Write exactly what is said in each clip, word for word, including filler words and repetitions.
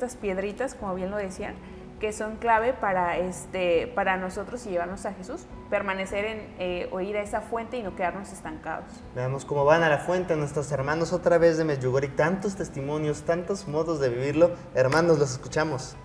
estas piedritas, como bien lo decían, que son clave para, este, para nosotros y llevarnos a Jesús, permanecer en, eh, o ir a esa fuente y no quedarnos estancados. Veamos cómo van a la fuente nuestros hermanos otra vez de Medjugorje, tantos testimonios, tantos modos de vivirlo. Hermanos, los escuchamos.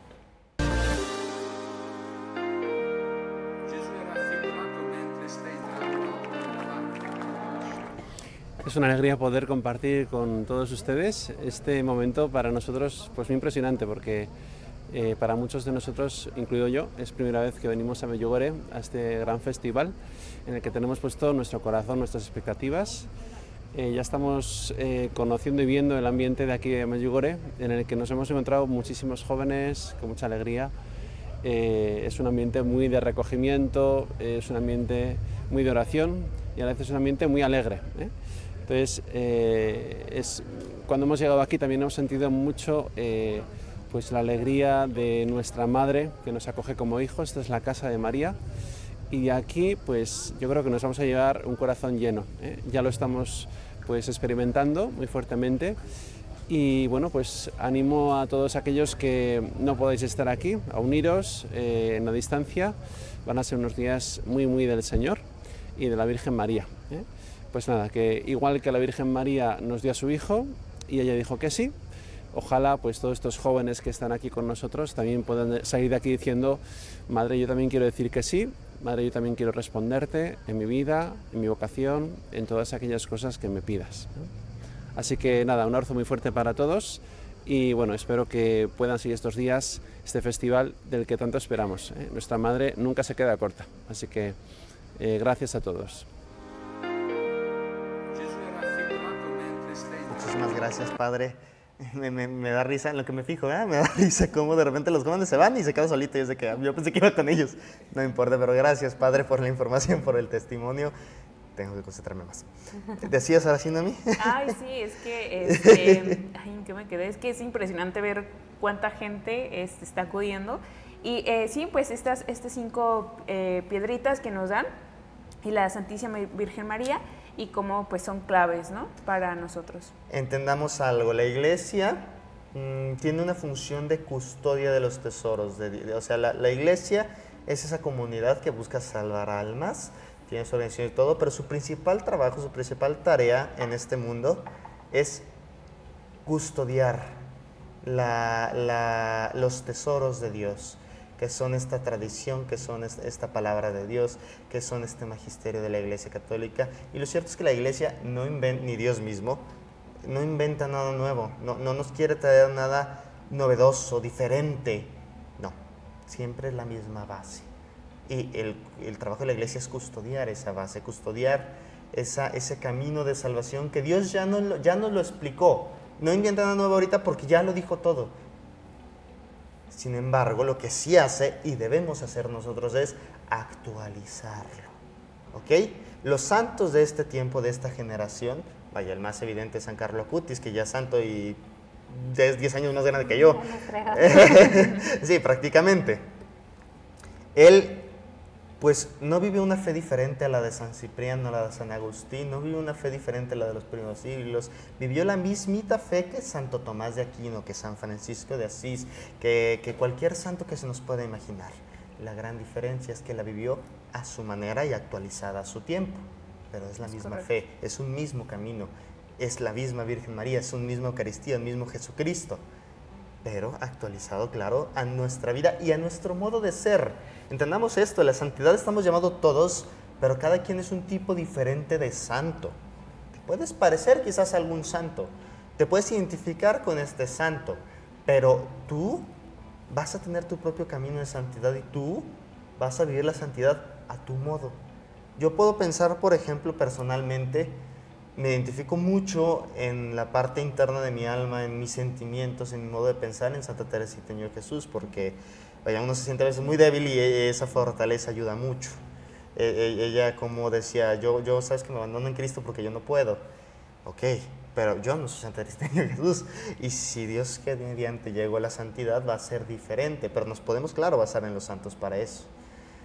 Es una alegría poder compartir con todos ustedes este momento para nosotros pues muy impresionante, porque eh, para muchos de nosotros, incluido yo, es primera vez que venimos a Medjugorje, a este gran festival en el que tenemos puesto nuestro corazón, nuestras expectativas. Eh, ya estamos eh, conociendo y viendo el ambiente de aquí de Medjugorje, en el que nos hemos encontrado muchísimos jóvenes con mucha alegría. Eh, es un ambiente muy de recogimiento, eh, es un ambiente muy de oración y a veces es un ambiente muy alegre, ¿eh? Entonces, eh, es, cuando hemos llegado aquí también hemos sentido mucho eh, pues la alegría de nuestra madre que nos acoge como hijos. Esta es la casa de María y aquí pues yo creo que nos vamos a llevar un corazón lleno, ¿eh? Ya lo estamos pues experimentando muy fuertemente y bueno, pues animo a todos aquellos que no podáis estar aquí a uniros eh, en la distancia. Van a ser unos días muy muy del Señor y de la Virgen María, ¿eh? Pues nada, que igual que la Virgen María nos dio a su hijo y ella dijo que sí, ojalá pues todos estos jóvenes que están aquí con nosotros también puedan salir de aquí diciendo: Madre, yo también quiero decir que sí, Madre, yo también quiero responderte en mi vida, en mi vocación, en todas aquellas cosas que me pidas, ¿no? Así que nada, un abrazo muy fuerte para todos y bueno, espero que puedan seguir estos días este festival del que tanto esperamos, ¿eh? Nuestra Madre nunca se queda corta, así que eh, gracias a todos. Muchísimas gracias, Padre. Me, me, me da risa en lo que me fijo, ¿eh? Me da risa cómo de repente los jóvenes se van y se quedan solitos. Yo, sé que, yo pensé que iba con ellos. No importa, pero gracias, Padre, por la información, por el testimonio. Tengo que concentrarme más. ¿Decías ahora sí, Noemí? Ay, sí, es que, este, ay, ¿en qué me quedé? Es que es impresionante ver cuánta gente este, está acudiendo. Y eh, sí, pues estas, estas cinco eh, piedritas que nos dan y la Santísima Virgen María, y cómo pues son claves, ¿no?, para nosotros. Entendamos algo, la iglesia mmm, tiene una función de custodia de los tesoros, de, de, o sea, la, la iglesia es esa comunidad que busca salvar almas, tiene su organización y todo, pero su principal trabajo, su principal tarea en este mundo es custodiar la, la, los tesoros de Dios, que son esta tradición, que son esta palabra de Dios, que son este magisterio de la Iglesia Católica. Y lo cierto es que la Iglesia no inventa, ni Dios mismo, no inventa nada nuevo, no, no nos quiere traer nada novedoso, diferente, no, siempre es la misma base. Y el, el trabajo de la Iglesia es custodiar esa base, custodiar esa, ese camino de salvación que Dios ya, no, ya nos lo explicó. No inventa nada nuevo ahorita porque ya lo dijo todo. Sin embargo, lo que sí hace y debemos hacer nosotros es actualizarlo, ¿ok? Los santos de este tiempo, de esta generación, vaya, el más evidente es San Carlo Acutis, que ya es santo y es diez años más grande que yo. Sí, prácticamente. Él, pues, no vive una fe diferente a la de San Cipriano, a la de San Agustín, no vive una fe diferente a la de los primeros siglos, vivió la mismita fe que Santo Tomás de Aquino, que San Francisco de Asís, que, que cualquier santo que se nos pueda imaginar. La gran diferencia es que la vivió a su manera y actualizada a su tiempo, pero es la es misma correcto. Fe, es un mismo camino, es la misma Virgen María, es un mismo Eucaristía, un mismo Jesucristo, pero actualizado, claro, a nuestra vida y a nuestro modo de ser. Entendamos esto, la santidad estamos llamados todos, pero cada quien es un tipo diferente de santo. Te puedes parecer quizás a algún santo, te puedes identificar con este santo, pero tú vas a tener tu propio camino de santidad y tú vas a vivir la santidad a tu modo. Yo puedo pensar, por ejemplo, personalmente, me identifico mucho en la parte interna de mi alma, en mis sentimientos, en mi modo de pensar en Santa Teresita Niño Jesús, porque vaya, uno se siente a veces muy débil y esa fortaleza ayuda mucho. Ella, como decía, yo, yo sabes que me abandono en Cristo porque yo no puedo. Ok, pero yo no soy Santa Teresita Niño Jesús. Y si Dios que mediante llego a la santidad va a ser diferente, pero nos podemos, claro, basar en los santos para eso.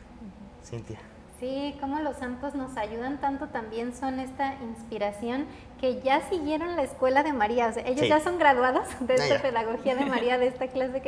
Cintia. Sí, como los santos nos ayudan tanto, también son esta inspiración que ya siguieron la escuela de María, o sea, ellos Sí. ya son graduados de Ah, esta ya. pedagogía de María, de esta clase que